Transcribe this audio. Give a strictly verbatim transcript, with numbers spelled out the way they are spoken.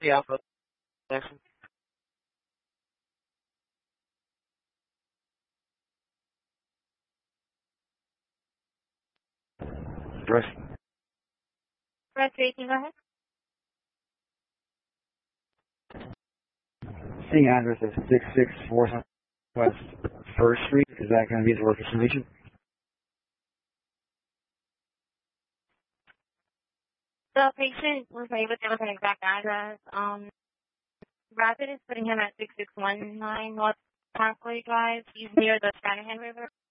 Yeah, Alpha Jackson. Address. Press rating, go ahead. Seeing address is six six four West First Street. Is that going to be the location? The patient was able to give us an exact address. Um, Rapid is putting him at six six one nine North Parkway Drive. He's near the Stranahan River.